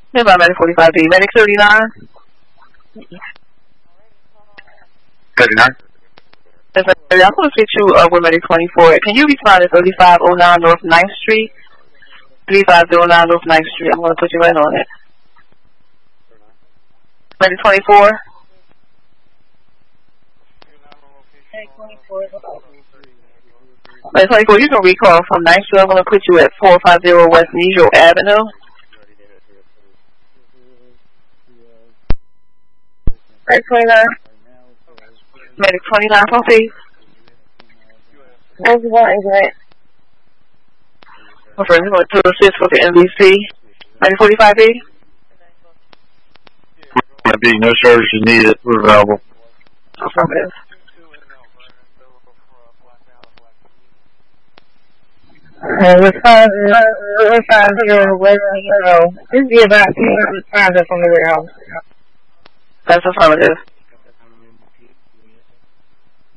Nearby Medic 45B. Medic 39. 39. I'm going to switch you with Medic 24. Can you respond to 3509 North 9th Street? 3509 North 9th Street. I'm going to put you right on it. Medic 24. Medic 24, you can recall from 9th Street. I'm going to put you at 450 West Negro Avenue. Medic 29. Medic 29, please. What's the one, Grant? My friend, going to assist with the NBC. Medic 45B? Might be no services needed. We're available. Affirmative. Respond 050 West Negro. This is about 200 from the warehouse. That's affirmative.